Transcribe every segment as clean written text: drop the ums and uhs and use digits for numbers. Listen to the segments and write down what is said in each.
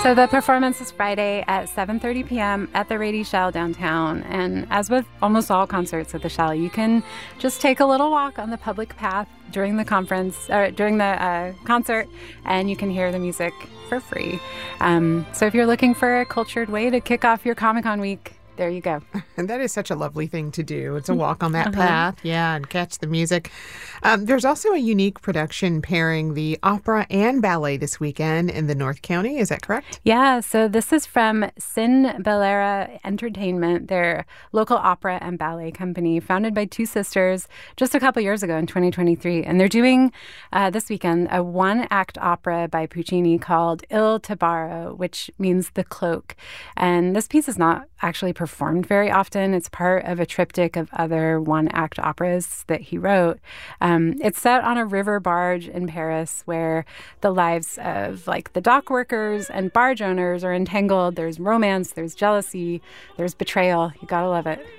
So the performance is Friday at 7:30 p.m. at the Rady Shell downtown. And as with almost all concerts at the Shell, you can just take a little walk on the public path during the concert, and you can hear the music for free. So if you're looking for a cultured way to kick off your Comic-Con week, there you go. And that is such a lovely thing to do. It's a walk on that path, and catch the music. There's also a unique production pairing the opera and ballet this weekend in the North County. Is that correct? Yeah, so this is from Sin Bellera Entertainment, their local opera and ballet company, founded by two sisters just a couple years ago in 2023. And they're doing this weekend a one-act opera by Puccini called Il Tabaro, which means the cloak. And this piece is not actually performed very often. It's part of a triptych of other one-act operas that he wrote. It's set on a river barge in Paris where the lives of like the dock workers and barge owners are entangled. There's romance, there's jealousy, there's betrayal. You gotta love it.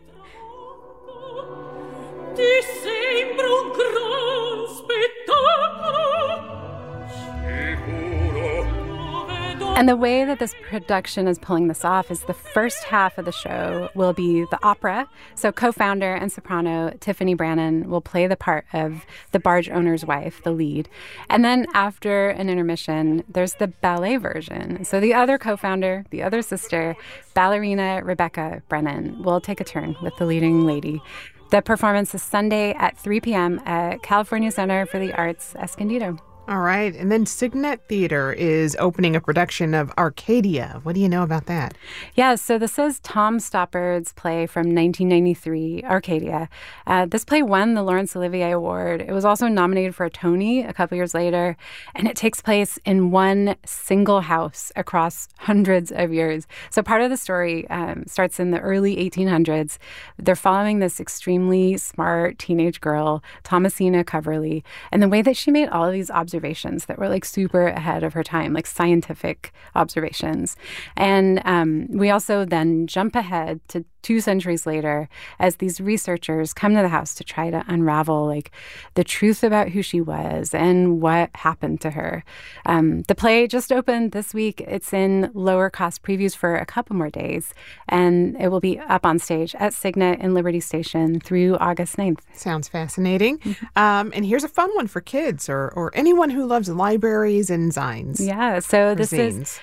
And the way that this production is pulling this off is the first half of the show will be the opera. So co-founder and soprano Tiffany Brannan will play the part of the barge owner's wife, the lead. And then after an intermission, there's the ballet version. So the other co-founder, the other sister, ballerina Rebecca Brennan, will take a turn with the leading lady. The performance is Sunday at 3 p.m. at California Center for the Arts, Escondido. All right. And then Signet Theater is opening a production of Arcadia. What do you know about that? Yeah, so this is Tom Stoppard's play from 1993, Arcadia. This play won the Laurence Olivier Award. It was also nominated for a Tony a couple years later, and it takes place in one single house across hundreds of years. So part of the story starts in the early 1800s. They're following this extremely smart teenage girl, Thomasina Coverley, and the way that she made all of these observations that were like super ahead of her time, like scientific observations. And we also then jump ahead to 2 centuries later as these researchers come to the house to try to unravel like the truth about who she was and what happened to her. The play just opened this week. It's in lower cost previews for a couple more days, and it will be up on stage at Signet in Liberty Station through August 9th. Sounds fascinating. And here's a fun one for kids or anyone who loves libraries and zines. Yeah, so this is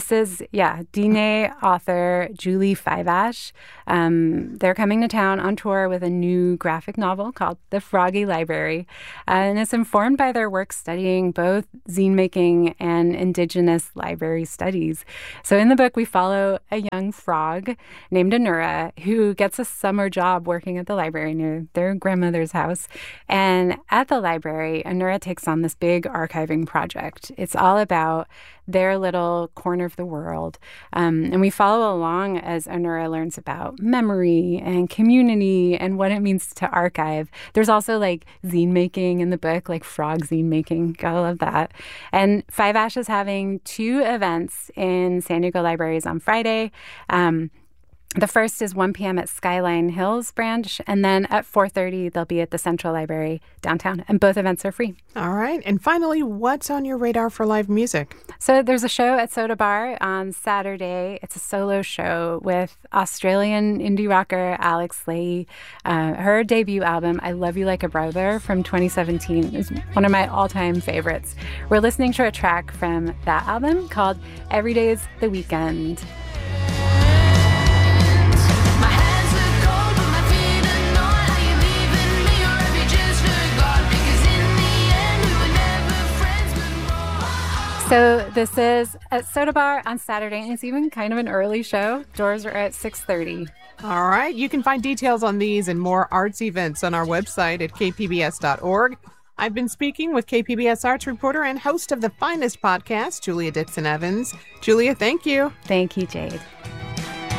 Diné author Julie Fiveash. They're coming to town on tour with a new graphic novel called The Froggy Library. And it's informed by their work studying both zine making and Indigenous library studies. So in the book, we follow a young frog named Anura who gets a summer job working at the library near their grandmother's house. And at the library, Anura takes on this big archiving project. It's all about their little corner of the world. And we follow along as Anura learns about memory and community and what it means to archive. There's also like zine making in the book, like frog zine making. Gotta love that. And Fiveash is having 2 events in San Diego libraries on Friday. The first is 1 p.m. at Skyline Hills branch, and then at 4:30, they'll be at the Central Library downtown, and both events are free. All right. And finally, what's on your radar for live music? So there's a show at Soda Bar on Saturday. It's a solo show with Australian indie rocker Alex Leahy. Her debut album, I Love You Like a Brother, from 2017, is one of my all-time favorites. We're listening to a track from that album called Every Day's the Weekend. So this is at Soda Bar on Saturday, and it's even kind of an early show. Doors are at 6:30. All right. You can find details on these and more arts events on our website at kpbs.org. I've been speaking with KPBS arts reporter and host of the Finest podcast, Julia Dixon Evans. Julia, thank you. Thank you, Jade.